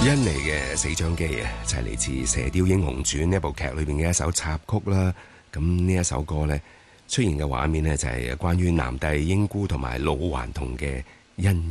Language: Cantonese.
印尼嘅死障機啊，就係嚟自《射雕英雄傳》呢部劇裏邊嘅一首插曲啦。咁呢一首歌呢，出現嘅畫面呢，就係關於南帝英姑同埋老頑童嘅恩